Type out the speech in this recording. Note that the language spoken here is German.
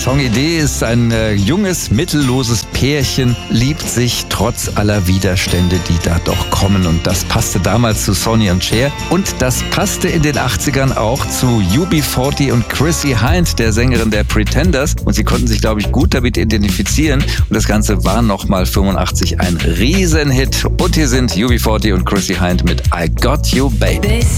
Songidee ist ein junges, mittelloses Pärchen, liebt sich trotz aller Widerstände, die da doch kommen. Und das passte damals zu Sonny und Cher. Und das passte in den 80ern auch zu UB40 und Chrissie Hynde, der Sängerin der Pretenders. Und sie konnten sich, glaube ich, gut damit identifizieren. Und das Ganze war nochmal 85 ein Riesenhit. Und hier sind UB40 und Chrissie Hynde mit I Got You, Babe.